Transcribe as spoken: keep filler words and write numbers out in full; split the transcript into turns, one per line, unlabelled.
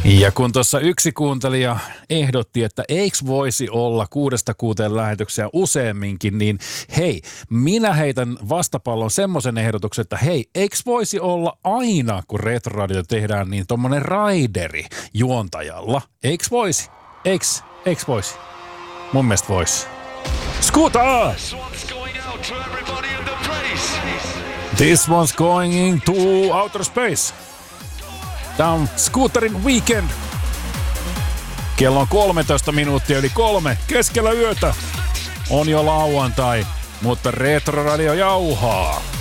Ja kun tuossa yksi kuuntelija ehdotti, että eikö voisi olla kuudesta kuuteen lähetyksiä useamminkin, niin hei, minä heitän vastapallon semmoisen ehdotuksen, että hei, eikö voisi olla aina, kun Retroradio tehdään, niin tommonen raideri juontajalla? Eikö voisi? Eikö? Eikö voisi? Mun mielestä voisi. Scooter! This one's going to outer space. Tämä on Scooterin weekend. Kello on kolmetoista minuuttia yli kolme. Keskellä yötä on jo lauantai, mutta Retroradio jauhaa.